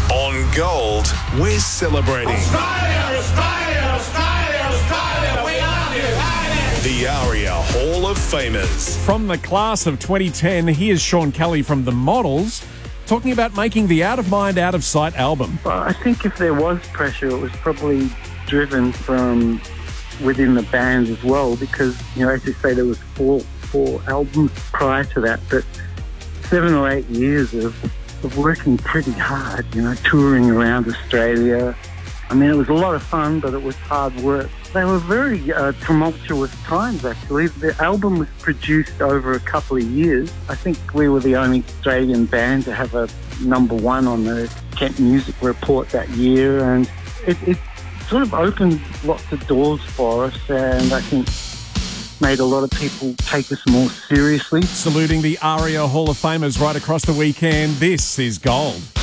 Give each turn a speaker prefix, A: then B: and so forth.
A: On Gold, we're celebrating
B: Australia, Australia, Australia, Australia, we love you.
A: the ARIA Hall of Famers.
C: From the class of 2010, here's Sean Kelly from The Models talking about making the Out of Mind, Out of Sight album.
D: Well, I think if there was pressure, it was probably driven from within the band as well, because, you know, as you say, there was four albums prior to that, but 7 or 8 years of working pretty hard, you know, touring around Australia. I mean, it was a lot of fun, but it was hard work. They were very tumultuous times, actually. The album was produced over a couple of years. I think we were the only Australian band to have a number one on the Kent Music Report that year, and it sort of opened lots of doors for us, and I think made a lot of people take us more seriously.
C: Saluting the ARIA Hall of Famers right across the weekend, this is Gold.